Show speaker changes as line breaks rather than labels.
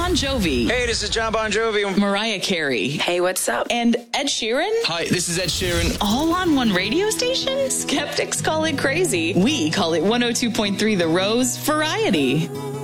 Bon Jovi.
Hey, this is John Bon Jovi.
Mariah Carey.
Hey, what's up?
And Ed Sheeran.
Hi, this is Ed Sheeran.
All on one radio station? Skeptics call it crazy. We call it 102.3 The Rose Variety.